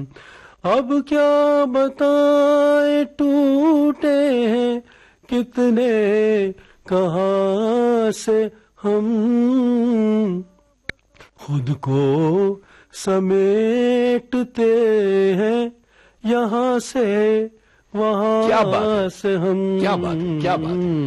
अब क्या बताएं टूटे हैं कितने कहाँ से हम, खुद को समेटते हैं यहाँ से वहाँ क्या बात है, से हम। क्या बात है, क्या बात है।